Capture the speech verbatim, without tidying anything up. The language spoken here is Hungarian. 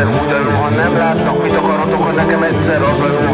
Ugyanúgy, ha nem látnak, mit akarotok, ha nekem egyszer az a jó,